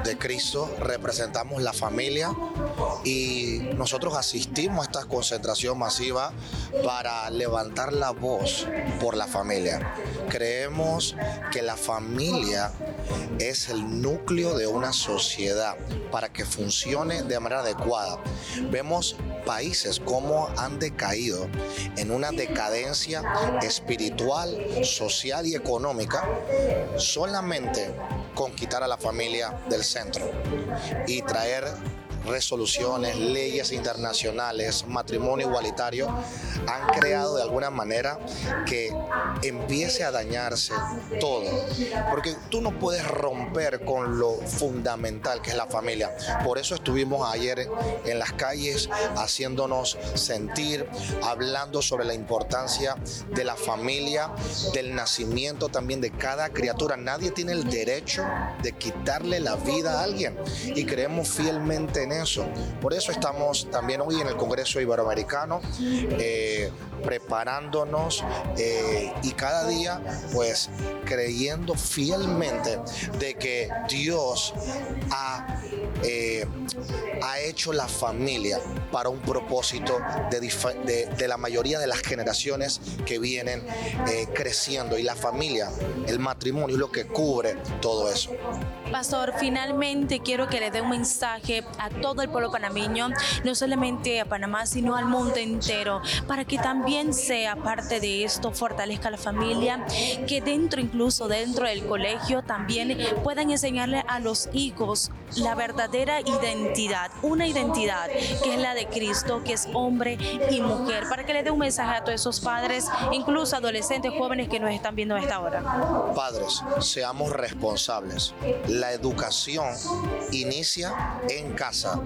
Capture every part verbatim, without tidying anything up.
de Cristo, representamos la familia y nosotros asistimos a esta concentración masiva para levantar la voz por la familia. Creemos que la familia es el núcleo de una sociedad para que funcione de manera adecuada. Vemos países cómo han decaído en una decadencia espiritual, social y económica solamente con quitar a la familia del centro y traer resoluciones, leyes internacionales, matrimonio igualitario, han creado de alguna manera que empiece a dañarse todo. Porque tú no puedes romper con lo fundamental que es la familia. Por eso estuvimos ayer en las calles haciéndonos sentir, hablando sobre la importancia de la familia, del nacimiento también de cada criatura. Nadie tiene el derecho de quitarle la vida a alguien y creemos fielmente en eso. Por eso estamos también hoy en el Congreso Iberoamericano eh, preparándonos eh, y cada día pues creyendo fielmente de que Dios ha, eh, ha hecho la familia para un propósito de, de, de la mayoría de las generaciones que vienen eh, creciendo, y la familia, el matrimonio es lo que cubre todo eso. Pastor, finalmente quiero que le dé un mensaje a todo el pueblo panameño, no solamente a Panamá, sino al mundo entero, para que también sea parte de esto, fortalezca la familia, que dentro, incluso dentro del colegio, también puedan enseñarle a los hijos la verdadera identidad, una identidad que es la de Cristo, que es hombre y mujer, para que le dé un mensaje a todos esos padres, incluso adolescentes, jóvenes que nos están viendo a esta hora. Padres, seamos responsables. La educación inicia en casa.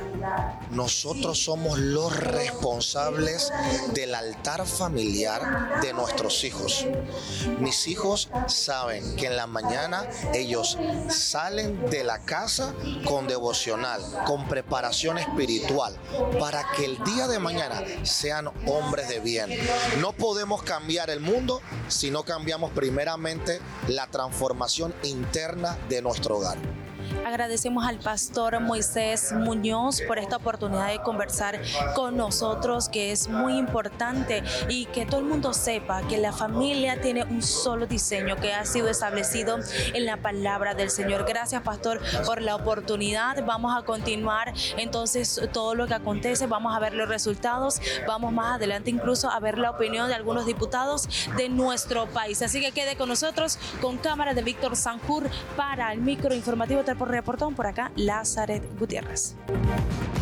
Nosotros somos los responsables del altar familiar de nuestros hijos. Mis hijos saben que en la mañana ellos salen de la casa con devocional, con preparación espiritual, para que el día de mañana sean hombres de bien. No podemos cambiar el mundo si no cambiamos primeramente la transformación interna de nuestro hogar. Agradecemos al pastor Moisés Muñoz por esta oportunidad de conversar con nosotros, que es muy importante, y que todo el mundo sepa que la familia tiene un solo diseño que ha sido establecido en la palabra del Señor. Gracias, pastor, por la oportunidad. Vamos a continuar entonces todo lo que acontece, vamos a ver los resultados, vamos más adelante incluso a ver la opinión de algunos diputados de nuestro país. Así que quede con nosotros, con cámara de Víctor Sanjur para el micro informativo. Por reportón por acá, Lázaret Gutiérrez.